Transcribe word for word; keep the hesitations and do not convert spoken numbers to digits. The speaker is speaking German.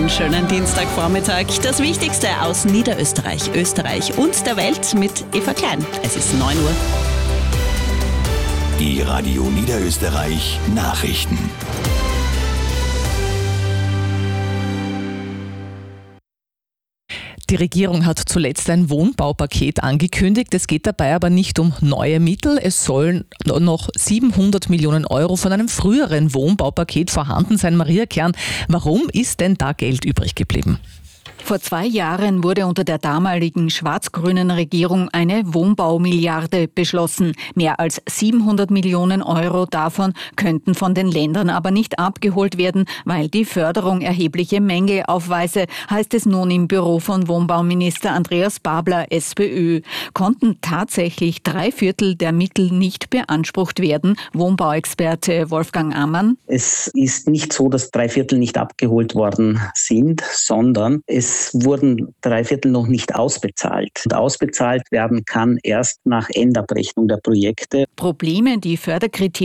Einen schönen Dienstagvormittag. Das Wichtigste aus Niederösterreich, Österreich und der Welt mit Eva Klein. Es ist neun Uhr. Die Radio Niederösterreich Nachrichten. Die Regierung hat zuletzt ein Wohnbaupaket angekündigt. Es geht dabei aber nicht um neue Mittel. Es sollen noch siebenhundert Millionen Euro von einem früheren Wohnbaupaket vorhanden sein. Maria Kern, warum ist denn da Geld übrig geblieben? Vor zwei Jahren wurde unter der damaligen schwarz-grünen Regierung eine Wohnbaumilliarde beschlossen. Mehr als siebenhundert Millionen Euro davon könnten von den Ländern aber nicht abgeholt werden, weil die Förderung erhebliche Mängel aufweise, heißt es nun im Büro von Wohnbauminister Andreas Babler, SPÖ. Konnten tatsächlich drei Viertel der Mittel nicht beansprucht werden? Wohnbauexperte Wolfgang Ammann. Es ist nicht so, dass drei Viertel nicht abgeholt worden sind, sondern es Es wurden drei Viertel noch nicht ausbezahlt. Und ausbezahlt werden kann erst nach Endabrechnung der Projekte. Probleme, die Förderkriterien